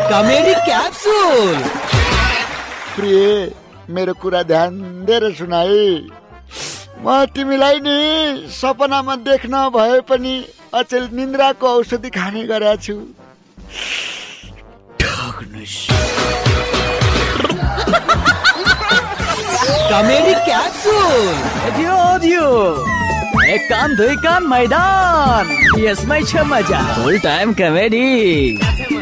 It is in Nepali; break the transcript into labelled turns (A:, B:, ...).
A: Comedy capsule.
B: प्रिय, मेरो कुरा ध्यान दिएर सुन है। म तिमीलाई नि सपनामा देख्न भए पनि अचेल निन्द्राको औषधि खाने गरेको छु।
A: Comedy capsule.
C: एक कान दुई कान मैदान, यसमै छ मजा। फुल टाइम कमेडी।